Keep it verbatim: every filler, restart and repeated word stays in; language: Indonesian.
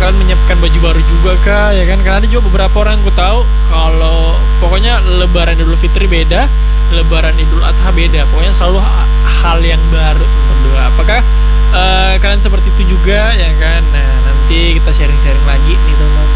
kalian menyiapkan baju baru juga kah, ya kan? Karena ada juga beberapa orang yang ku tahu kalau pokoknya Lebaran Idul Fitri beda, Lebaran Idul Adha beda. Pokoknya selalu ha- hal yang baru berdua. Apakah eh, kalian seperti itu juga, ya kan? Nah, nanti kita sharing-sharing lagi nih teman-teman.